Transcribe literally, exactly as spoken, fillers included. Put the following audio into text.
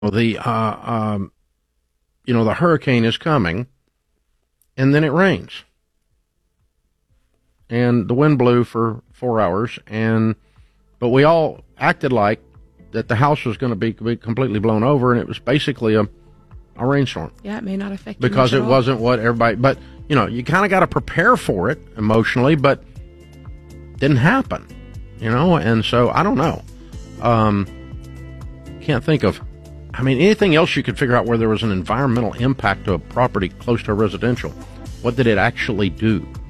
the uh, um, you know, the hurricane is coming, and then it rains, and the wind blew for four hours, and but we all acted like that the house was going to be, be completely blown over, and it was basically a a rainstorm. Yeah, it may not affect you because much it at all. wasn't what everybody. But you know, you kind of got to prepare for it emotionally, but didn't happen. You know, and so I don't know. Um, can't think of. I mean, anything else you could figure out where there was an environmental impact to a property close to a residential? What did it actually do?